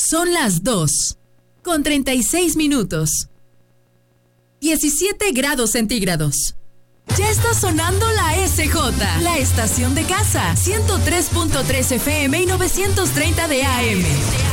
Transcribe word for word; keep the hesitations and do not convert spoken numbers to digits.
Son las dos, con treinta y seis minutos. diecisiete grados centígrados. Ya está sonando la S J, la estación de casa, ciento tres punto tres F M y novecientos treinta de A M.